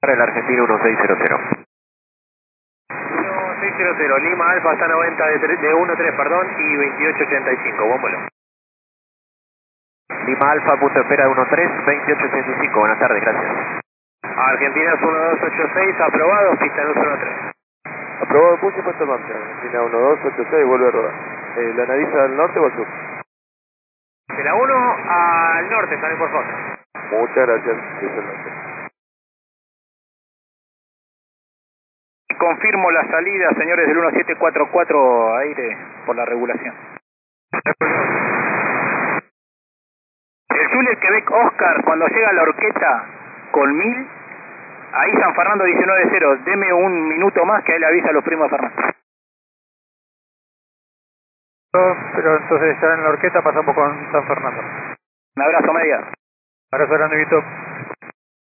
Para el argentino 1600. 1600, Lima Alfa está 90 de 13, perdón, y 2885, buen vuelo. Lima Alfa, punto de espera 13, 2885. Buenas tardes, gracias. Argentinas 1286, aprobado, pista luz 13. Aprobado, puse puesto marcha. Argentina 1286, vuelve a rodar. ¿La analiza al norte o al sur? De la 1 al norte, sale por favor. Muchas gracias, es el norte. Confirmo la salida, señores, del 1744, aire, por la regulación. El Juliet Quebec Oscar, cuando llega a la horqueta con 1000, ahí San Fernando 19-0, deme un minuto más que ahí le avisa a los primos de Fernando. Pero entonces ya en la horqueta pasamos con San Fernando. Un abrazo, media. Abrazo grande, Vito.